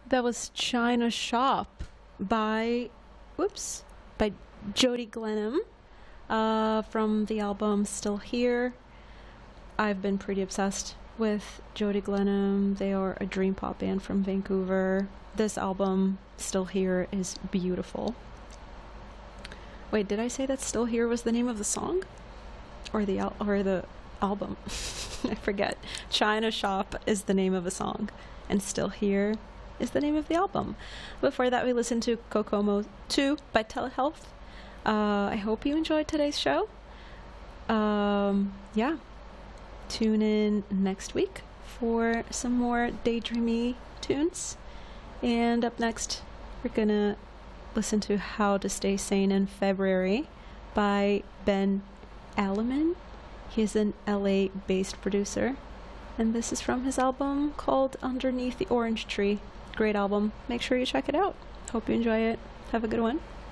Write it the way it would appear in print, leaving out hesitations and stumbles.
That was China Shop by, whoops, by Jody Glenham from the album Still Here. I've been pretty obsessed with Jody Glenham. They are a dream pop band from Vancouver. This album, Still Here, is beautiful. Wait, did I say that Still Here was the name of the song? Or the album? I forget. China Shop is the name of a song, and Still Here is the name of the album. Before that, we listened to Kokomo 2 by Telehealth. I hope you enjoyed today's show. Yeah. Tune in next week for some more daydreamy tunes. And up next, we're gonna listen to How to Stay Sane in February by Ben Alleman. He's an LA-based producer, and this is from his album called Underneath the Orange Tree. Great album. Make sure you check it out. Hope you enjoy it. Have a good one.